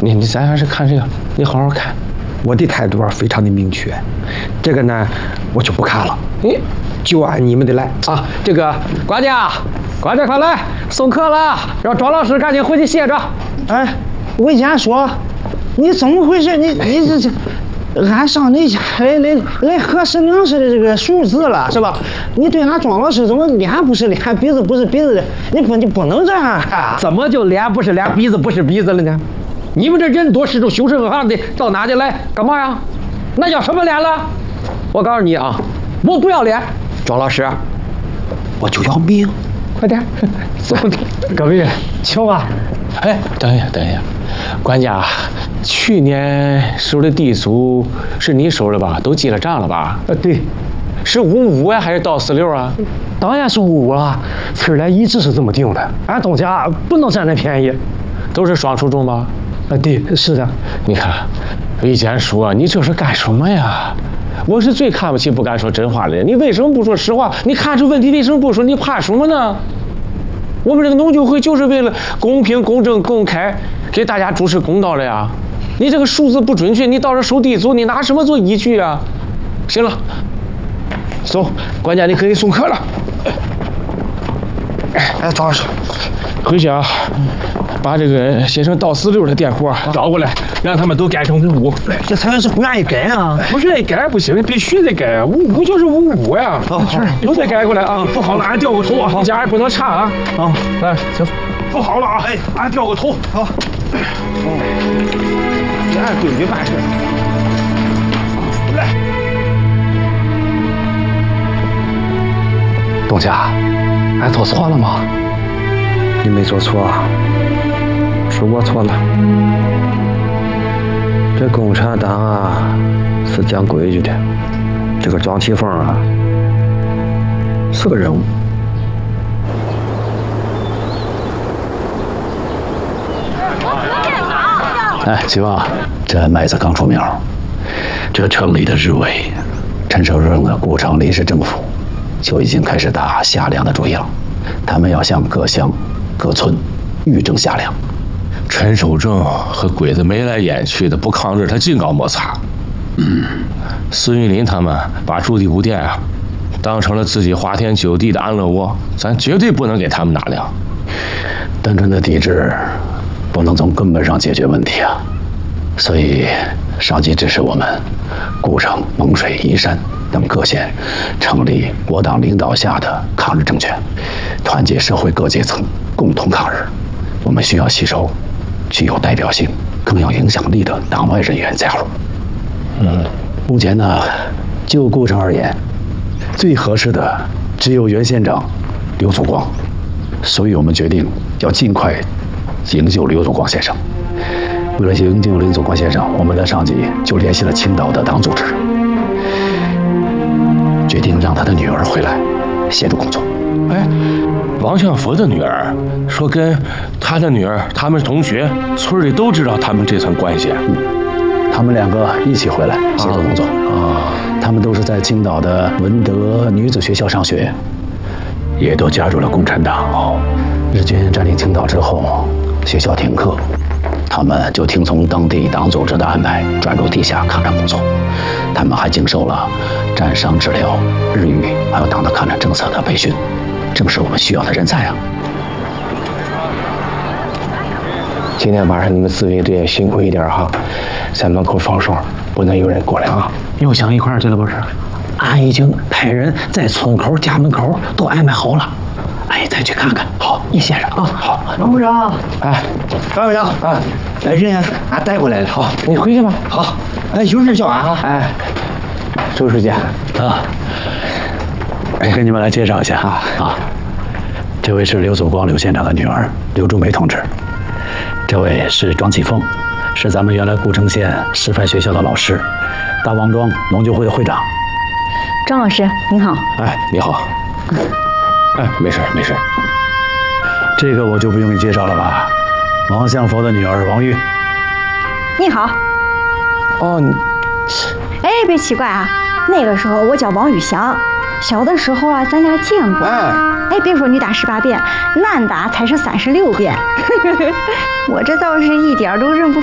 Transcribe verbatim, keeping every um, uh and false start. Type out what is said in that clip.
你你咱还是看这个，你好好看。 我的态度啊非常的明确，这个呢我就不看了，哎，就按你们的来啊。这个管家，管家快来送客了，让庄老师赶紧回去歇着。 哎，魏家说，你怎么回事？你你这这，俺上你家来来来核实粮食的这个数字了，是吧？你对俺庄老师怎么脸不是脸，鼻子不是鼻子的？你不你不能这样啊！ 怎么就脸不是脸，鼻子不是鼻子了呢？你们这人多势众，凶神恶煞的，到哪里来干嘛呀？那叫什么脸了？我告诉你啊，我不要脸，庄老师，我就要命！快点，走！ 各位，瞧吧。 哎，等一下，等一下，管家，去年收的地租是你收的吧？都记了账了吧？ 呃，对， 是五五呀，还是到四六啊？ 当然是五五了，村儿里一直是这么定的，俺东家不能占那便宜。 都是双初中吧？ 啊，对，是的。 你看，魏建说，你这是干什么呀？我是最看不起不敢说真话的人。你为什么不说实话？你看出问题为什么不说？你怕什么呢？我们这个农酒会就是为了公平、公正、公开，给大家主持公道的呀。你这个数字不准确，你到这收地租，你拿什么做依据啊？行了，走，管家你可以送客了。 哎，庄老师， 回去啊，把这个写成到四六的电话找过来，让他们都改成五五。 这裁员是不愿意改啊？ 不愿意改不行，必须得改，五五就是五五呀。 好好， 都得改过来啊！不好了，俺掉个头啊！你家人不能差啊！ 好， 来，行，不好了啊！哎，俺掉个头。 好。哦，这按规矩办事。 来， 东家，俺做错了吗？你没做错，是我错了。这共产党啊是讲规矩的，这个庄启凤啊是个人物。 哎，媳妇，这麦子刚出苗，这城里的日伪，陈守正的古城临时政府就已经开始打夏粮的主意了。他们要向各乡、各村预征夏粮。 陈守正和鬼子眉来眼去的，不抗日他尽搞摩擦。嗯，孙玉林他们把驻地五店啊当成了自己花天酒地的安乐窝，咱绝对不能给他们拿粮。 单纯的抵制不能从根本上解决问题啊，所以上级指示我们故城、蒙水、宜山等各县成立国党领导下的抗日政权，团结社会各阶层，共同抗日。我们需要吸收具有代表性、更有影响力的党外人员加入。嗯，目前呢，就故城而言，最合适的只有原县长刘祖光，所以我们决定要尽快营救刘祖光先生。为了营救刘祖光先生，我们的上级就联系了青岛的党组织，决定让他的女儿回来协助工作。 哎，王向福的女儿说跟他的女儿，他们同学，村里都知道他们这层关系。 嗯，他们两个一起回来协助工作。啊，他们都是在青岛的文德女子学校上学，也都加入了共产党。哦，日军占领青岛之后，学校停课，他们就听从当地党组织的安排，转入地下抗战工作。他们还经受了战伤治疗、日语还有党的抗战政策的培训，正是我们需要的人才啊！ 今天晚上你们自卫队辛苦一点哈，在门口放哨，不能有人过来啊！ 又想一块儿去了不是？俺已经派人在村口、家门口都安排好了。哎，再去看看。好，你先生啊。好，张部长。 哎， 张部长啊，哎，人俺带过来了。 好，你回去吧。 好，哎，有事叫俺啊。 哎，周书记啊， 我给你们来介绍一下啊啊，这位是刘祖光刘县长的女儿刘竹梅同志，这位是庄启凤，是咱们原来故城县师范学校的老师，大王庄农救会的会长。 张老师您好。 哎，你好。哎，没事没事。 这个我就不用你介绍了吧？王向佛的女儿王玉。 你好。 哦，你。 哎，别奇怪啊，那个时候我叫王玉祥，小的时候啊，咱俩见过。哎，哎，别说女打十八变，男打才是三十六变。我这倒是一点都认不